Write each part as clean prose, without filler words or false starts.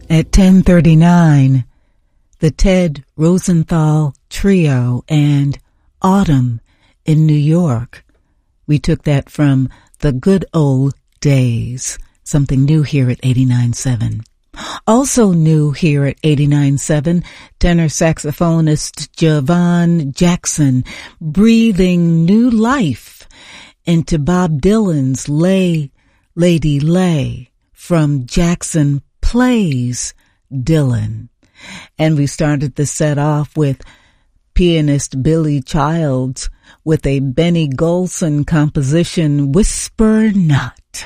At 10:39, the Ted Rosenthal Trio and Autumn in New York. We took that from The Good Old Days, something new here at 89.7. Also new here at 89.7, tenor saxophonist Javon Jackson breathing new life into Bob Dylan's Lay, Lady Lay from Jackson Plays Dylan. And we started the set off with pianist Billy Childs with a Benny Golson composition, Whisper Not.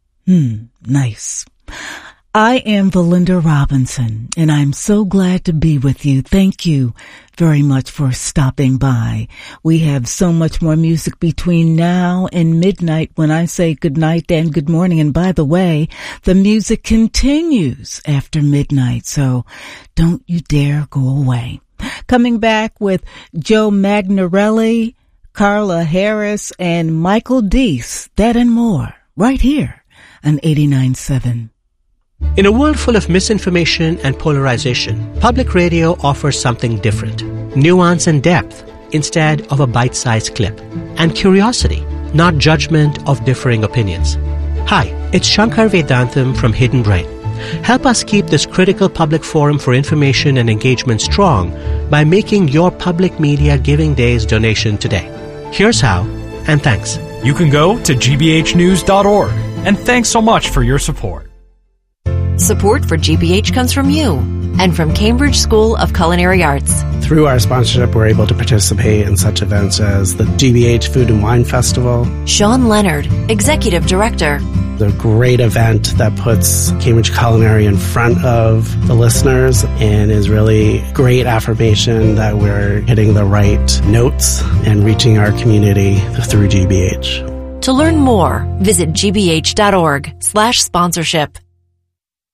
Nice. I am Valinda Robinson, and I'm so glad to be with you. Thank you very much for stopping by. We have so much more music between now and midnight when I say good night and good morning. And by the way, the music continues after midnight, so don't you dare go away. Coming back with Joe Magnarelli, Carla Harris, and Michael Deese, that and more, right here on 89.7. In a world full of misinformation and polarization, public radio offers something different. Nuance and depth instead of a bite-sized clip. And curiosity, not judgment of differing opinions. Hi, it's Shankar Vedantam from Hidden Brain. Help us keep this critical public forum for information and engagement strong by making your public media giving days donation today. Here's how, and thanks. You can go to gbhnews.org. And thanks so much for your support. Support for GBH comes from you and from Cambridge School of Culinary Arts. Through our sponsorship, we're able to participate in such events as the GBH Food and Wine Festival. Sean Leonard, Executive Director. The great event that puts Cambridge Culinary in front of the listeners and is really great affirmation that we're hitting the right notes and reaching our community through GBH. To learn more, visit gbh.org/sponsorship.